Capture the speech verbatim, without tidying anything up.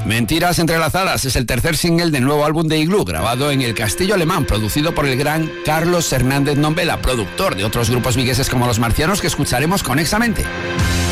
Mentiras entrelazadas es el tercer single del nuevo álbum de Igloo, grabado en el Castillo Alemán, producido por el gran Carlos Hernández Nombela, productor de otros grupos vigueses como Los Marcianos, que escucharemos conexamente.